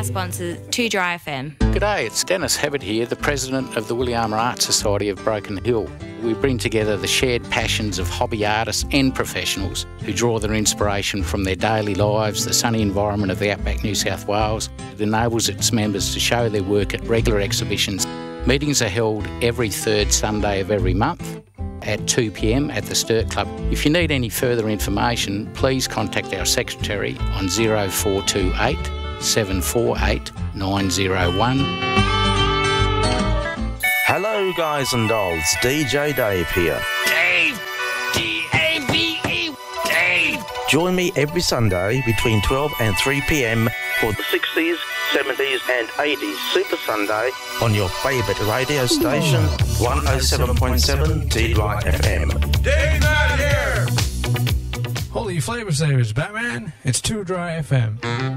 our sponsor, 2 Dry FM. G'day, it's Dennis Hebbert here, the President of the Williama Art Society of Broken Hill. We bring together the shared passions of hobby artists and professionals who draw their inspiration from their daily lives, the sunny environment of the outback New South Wales. It enables its members to show their work at regular exhibitions. Meetings are held every third Sunday of every month at 2 p.m. at the Sturt Club. If you need any further information, please contact our secretary on 0428 748 901. Hello guys and dolls, DJ Dave here. Dave! D-A-V-E! Dave! Join me every Sunday between 12 and 3 p.m. for the 60s, 70s and 80s Super Sunday on your favourite radio station, 107.7 T-Dry FM. Dave's not here! Holy flavor savers, Batman. It's 2 Dry FM.